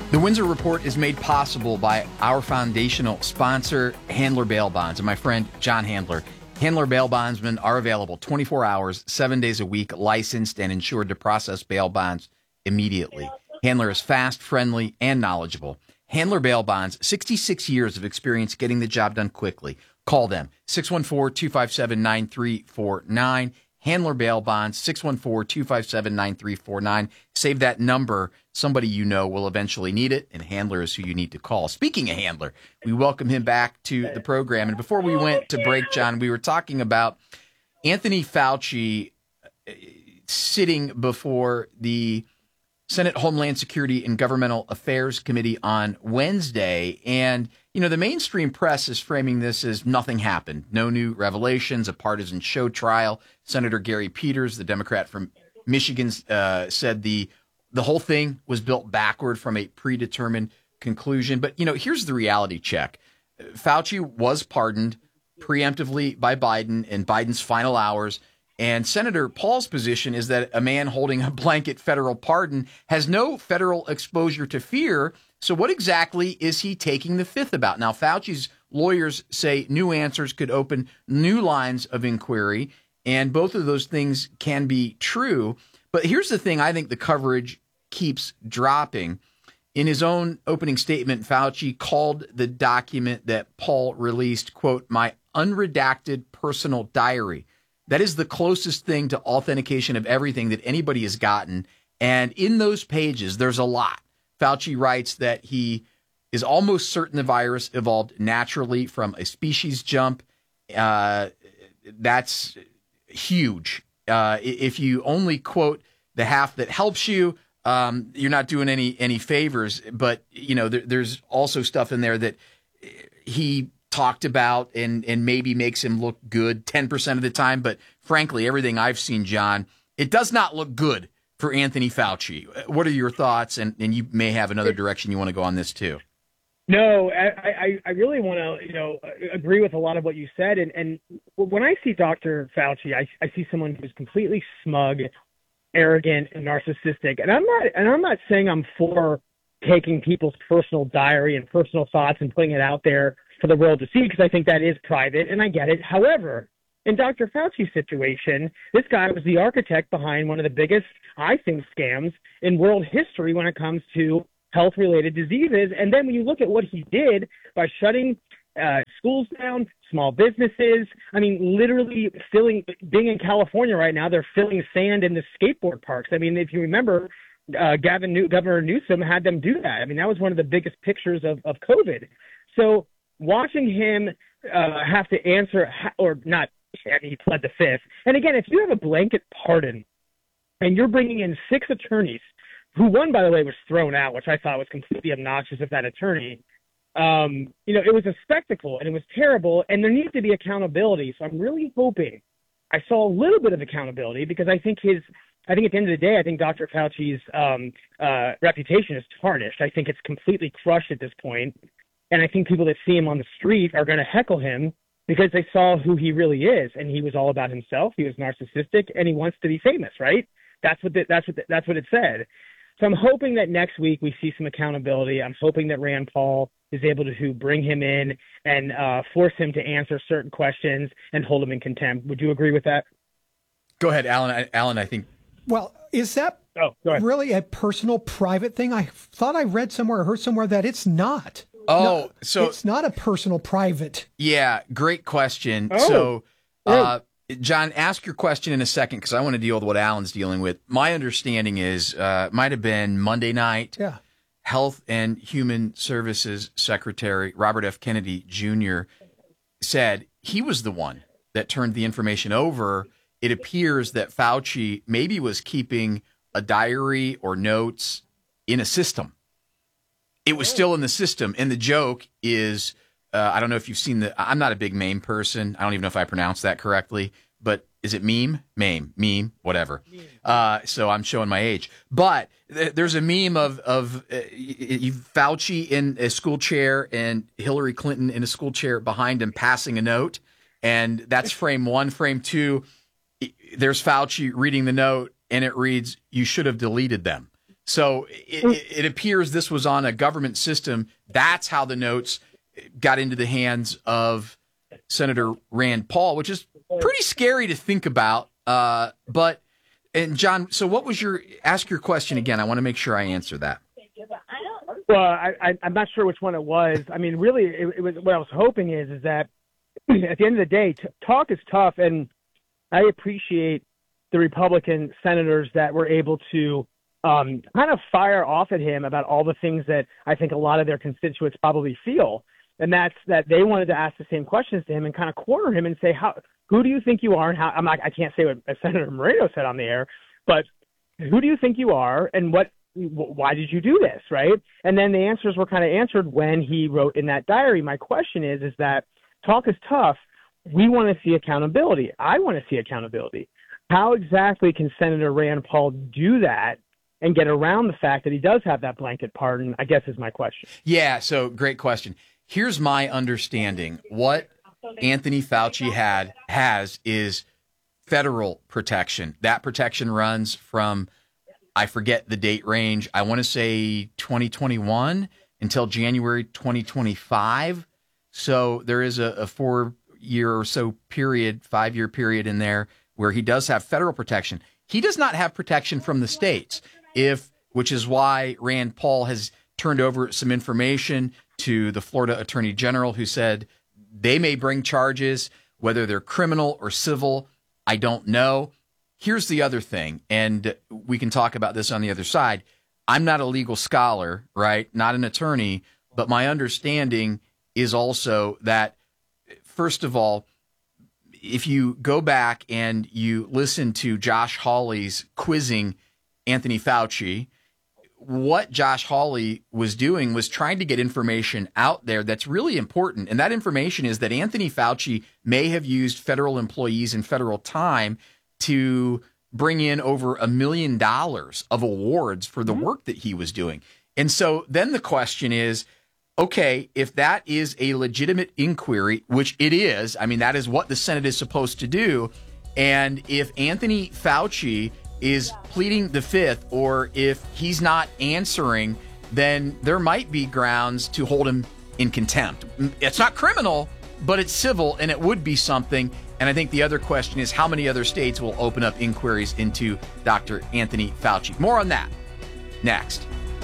The Windsor Report is made possible by our foundational sponsor, Handler Bail Bonds, and my friend, John Handler. Handler Bail Bondsmen are available 24 hours, 7 days a week, licensed and insured to process bail bonds immediately. Handler is fast, friendly, and knowledgeable. Handler Bail Bonds, 66 years of experience getting the job done quickly. Call them, 614-257-9349. Handler Bail Bonds, 614-257-9349. Save that number. Somebody you know will eventually need it, and Handler is who you need to call. Speaking of Handler, we welcome him back to the program. And before we went to break, John, we were talking about Anthony Fauci sitting before the Senate Homeland Security and Governmental Affairs Committee on Wednesday. And, you know, the mainstream press is framing this as nothing happened. No new revelations, a partisan show trial. Senator Gary Peters, the Democrat from Michigan, said the whole thing was built backward from a predetermined conclusion. But, you know, here's the reality check. Fauci was pardoned preemptively by Biden in Biden's final hours. And Senator Paul's position is that a man holding a blanket federal pardon has no federal exposure to fear. So what exactly is he taking the fifth about? Now, Fauci's lawyers say new answers could open new lines of inquiry, and both of those things can be true. But here's the thing I think the coverage keeps dropping. In his own opening statement, Fauci called the document that Paul released, quote, my unredacted personal diary. That is the closest thing to authentication of everything that anybody has gotten. And in those pages, there's a lot. Fauci writes that he is almost certain the virus evolved naturally from a species jump. That's huge. If you only quote the half that helps you, you're not doing any favors. But, you know, there's also stuff in there that he talked about and maybe makes him look good 10% of the time. But frankly, everything I've seen, John, it does not look good for Anthony Fauci. What are your thoughts? And you may have another direction you want to go on this too. No, I really want to, agree with a lot of what you said. And when I see Dr. Fauci, I see someone who's completely smug, arrogant, and narcissistic. And I'm not saying I'm for taking people's personal diary and personal thoughts and putting it out there for the world to see, because I think that is private, and I get it. However, in Dr. Fauci's situation, this guy was the architect behind one of the biggest, I think, scams in world history when it comes to health-related diseases. And then when you look at what he did by shutting schools down, small businesses, I mean, literally being in California right now, they're filling sand in the skateboard parks. I mean, if you remember, Governor Newsom had them do that. I mean, that was one of the biggest pictures of COVID. So watching him have to answer, or not, he pled the fifth. And again, if you have a blanket pardon and you're bringing in 6 attorneys, who one, by the way, was thrown out, which I thought was completely obnoxious of that attorney, it was a spectacle and it was terrible, and there needs to be accountability. So I'm really hoping I saw a little bit of accountability, because I think at the end of the day, I think Dr. Fauci's reputation is tarnished. I think it's completely crushed at this point. And I think people that see him on the street are going to heckle him because they saw who he really is. And he was all about himself. He was narcissistic, and he wants to be famous, right? That's what it said. So I'm hoping that next week we see some accountability. I'm hoping that Rand Paul is able to bring him in and force him to answer certain questions and hold him in contempt. Would you agree with that? Go ahead, Alan. Alan, I think. Well, is that really a personal, private thing? I thought I read somewhere or heard somewhere that it's not. Oh, so it's not a personal, private. Yeah, great question. John, ask your question in a second, because I want to deal with what Alan's dealing with. My understanding is, might have been Monday night. Yeah. Health and Human Services Secretary Robert F. Kennedy Jr. said he was the one that turned the information over. It appears that Fauci maybe was keeping a diary or notes in a system. It was still in the system. And the joke is, I don't know if you've seen I'm not a big meme person. I don't even know if I pronounced that correctly, but is it meme? Meme, whatever. So I'm showing my age. But there's a meme of Fauci in a school chair and Hillary Clinton in a school chair behind him passing a note. And that's frame 1. Frame 2, there's Fauci reading the note, and it reads, "You should have deleted them." So it appears this was on a government system. That's how the notes got into the hands of Senator Rand Paul, which is pretty scary to think about. And John, so what was ask your question again. I want to make sure I answer that. Well, I'm not sure which one it was. I mean, really, it was what I was hoping is that at the end of the day, talk is tough, and I appreciate the Republican senators that were able to kind of fire off at him about all the things that I think a lot of their constituents probably feel, and that's that they wanted to ask the same questions to him and kind of corner him and say, who do you think you are? And how? I can't say what Senator Moreno said on the air, but who do you think you are, and why did you do this, right? And then the answers were kind of answered when he wrote in that diary. My question is that talk is tough. We want to see accountability. I want to see accountability. How exactly can Senator Rand Paul do that and get around the fact that he does have that blanket pardon, I guess is my question. Yeah, so great question. Here's my understanding. What Anthony Fauci has is federal protection. That protection runs from, I forget the date range, I want to say 2021 until January 2025. So there is a 4-year or so period, 5-year period in there where he does have federal protection. He does not have protection from the states, which is why Rand Paul has turned over some information to the Florida Attorney General, who said they may bring charges, whether they're criminal or civil, I don't know. Here's the other thing, and we can talk about this on the other side. I'm not a legal scholar, right? Not an attorney, but my understanding is also that, first of all, if you go back and you listen to Josh Hawley's quizzing Anthony Fauci, what Josh Hawley was doing was trying to get information out there that's really important. And that information is that Anthony Fauci may have used federal employees and federal time to bring in over $1 million of awards for the work that he was doing. And so then the question is, okay, if that is a legitimate inquiry, which it is, I mean, that is what the Senate is supposed to do. And if Anthony Fauci is pleading the fifth, or if he's not answering, then there might be grounds to hold him in contempt. It's not criminal, but it's civil, and it would be something. And I think the other question is how many other states will open up inquiries into Dr. Anthony Fauci. More on that next.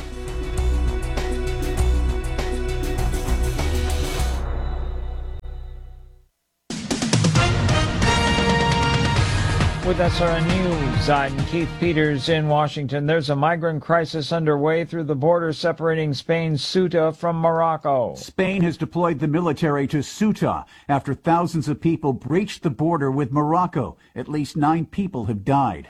With SRN News, I'm Keith Peters in Washington. There's a migrant crisis underway through the border separating Spain's Ceuta from Morocco. Spain has deployed the military to Ceuta after thousands of people breached the border with Morocco. At least 9 people have died.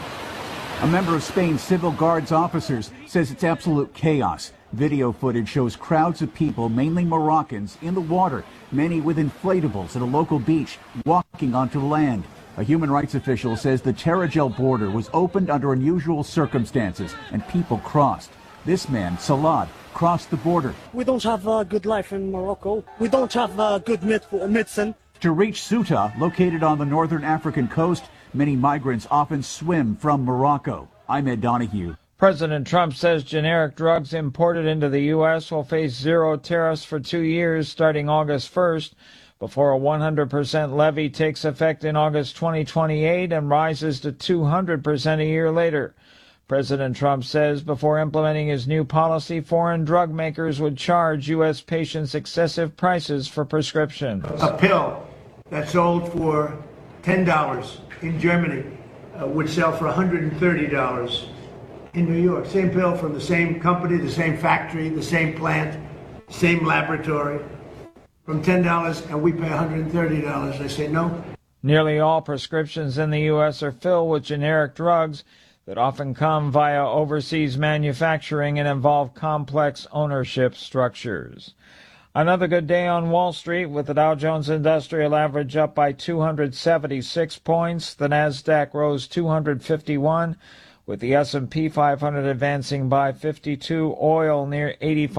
A member of Spain's Civil Guards officers says it's absolute chaos. Video footage shows crowds of people, mainly Moroccans, in the water, many with inflatables at a local beach, walking onto land. A human rights official says the Tarajal border was opened under unusual circumstances and people crossed. This man, Salad, crossed the border. We don't have a good life in Morocco. We don't have a good medicine. To reach Ceuta, located on the northern African coast, many migrants often swim from Morocco. I'm Ed Donahue. President Trump says generic drugs imported into the U.S. will face zero tariffs for 2 years starting August 1st. Before a 100% levy takes effect in August 2028 and rises to 200% a year later. President Trump says before implementing his new policy, foreign drug makers would charge U.S. patients excessive prices for prescriptions. A pill that sold for $10 in Germany would sell for $130 in New York. Same pill from the same company, the same factory, the same plant, same laboratory. From $10 and we pay $130. I say no. Nearly all prescriptions in the U.S. are filled with generic drugs that often come via overseas manufacturing and involve complex ownership structures. Another good day on Wall Street with the Dow Jones Industrial Average up by 276 points. The Nasdaq rose 251 with the S&P 500 advancing by 52, oil near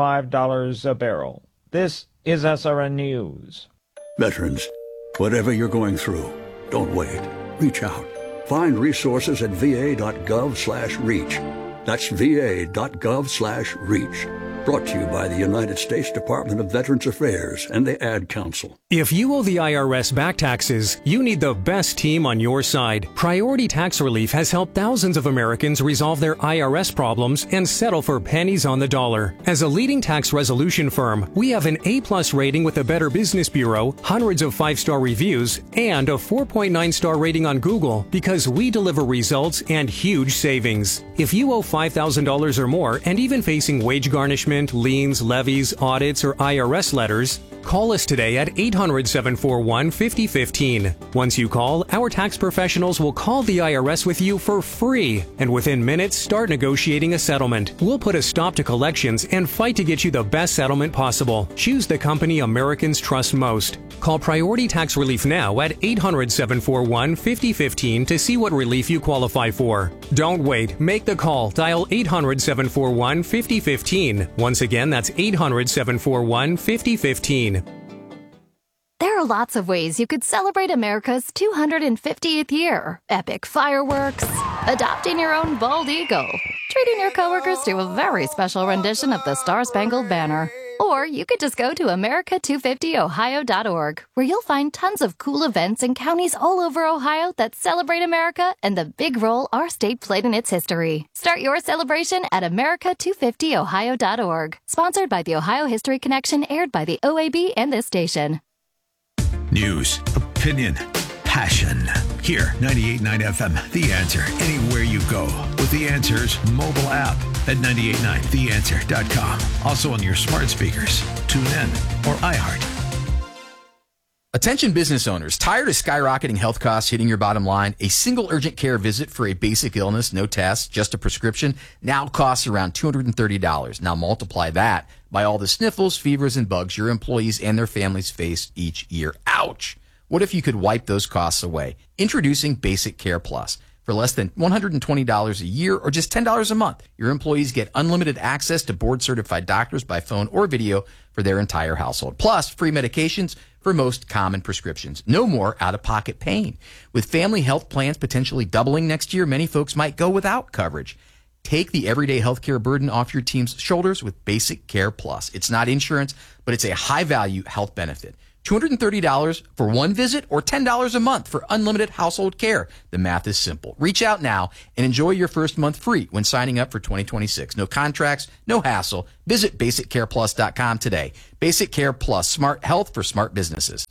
$85 a barrel. This is SRN News. Veterans, whatever you're going through, don't wait. Reach out. Find resources at va.gov/reach. That's va.gov/reach. Brought to you by the United States Department of Veterans Affairs and the Ad Council. If you owe the IRS back taxes, you need the best team on your side. Priority Tax Relief has helped thousands of Americans resolve their IRS problems and settle for pennies on the dollar. As a leading tax resolution firm, we have an A+ rating with the Better Business Bureau, hundreds of 5-star reviews, and a 4.9-star rating on Google because we deliver results and huge savings. If you owe $5,000 or more and even facing wage garnishment, liens, levies, audits, or IRS letters, call us today at 800-741-5015. Once you call, our tax professionals will call the IRS with you for free, and within minutes, start negotiating a settlement. We'll put a stop to collections and fight to get you the best settlement possible. Choose the company Americans trust most. Call Priority Tax Relief now at 800-741-5015 to see what relief you qualify for. Don't wait. Make the call. Dial 800-741-5015. Once again, that's 800-741-5015. There are lots of ways you could celebrate America's 250th year. Epic fireworks, adopting your own bald eagle, treating your coworkers to a very special rendition of the Star-Spangled Banner. Or you could just go to America250ohio.org, where you'll find tons of cool events in counties all over Ohio that celebrate America and the big role our state played in its history. Start your celebration at America250ohio.org. Sponsored by the Ohio History Connection, aired by the OAB and this station. News, opinion, passion. Here, 98.9 FM, The Answer. Anywhere you go with The Answer's mobile app at 989theanswer.com. Also on your smart speakers, TuneIn, or iHeart. Attention business owners, tired of skyrocketing health costs hitting your bottom line? A single urgent care visit for a basic illness, no tests, just a prescription, now costs around $230. Now multiply that by all the sniffles, fevers, and bugs your employees and their families face each year. Ouch! What if you could wipe those costs away? Introducing Basic Care Plus. For less than $120 a year or just $10 a month, your employees get unlimited access to board-certified doctors by phone or video for their entire household. Plus, free medications for most common prescriptions. No more out-of-pocket pain. With family health plans potentially doubling next year, many folks might go without coverage. Take the everyday healthcare burden off your team's shoulders with Basic Care Plus. It's not insurance, but it's a high-value health benefit. $230 for one visit or $10 a month for unlimited household care. The math is simple. Reach out now and enjoy your first month free when signing up for 2026. No contracts, no hassle. Visit BasicCarePlus.com today. Basic Care Plus, smart health for smart businesses.